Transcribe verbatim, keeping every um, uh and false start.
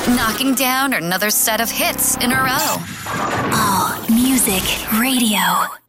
knocking down another set of hits in a row. All Music Radio.